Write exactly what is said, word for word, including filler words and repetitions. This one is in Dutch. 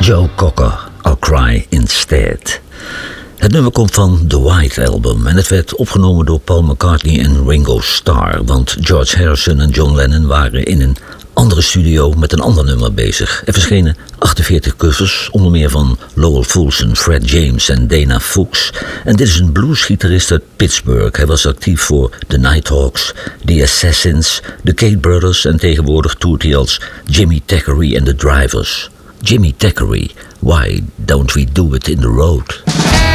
Joe Cocker, I'll Cry Instead. Het nummer komt van The White Album en het werd opgenomen door Paul McCartney en Ringo Starr, want George Harrison en John Lennon waren in een andere studio met een ander nummer bezig. Er verschenen achtenveertig covers, onder meer van Lowell Fulson, Fred James en Dana Fuchs. En dit is een bluesgitarist uit Pittsburgh. Hij was actief voor The Nighthawks, The Assassins, The Cate Brothers en tegenwoordig toert hij als Jimmy Thackeray and The Drivers. Jimmy Thackeray, Why Don't We Do It in the Road?